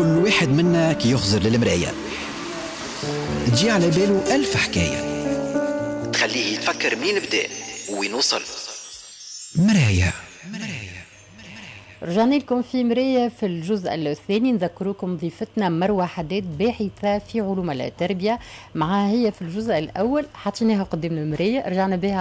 كل واحد منا كي يخزر للمراية تجي على باله 1000 حكاية تخليه يتفكر مين بدأ وين وصل. مراية. رجعنا لكم في مراية في الجزء الثاني. نذكركم ضيفتنا مروة حداد باحثة في علوم التربية، معها هي في الجزء الأول حطيناها قدام المراية، رجعنا بها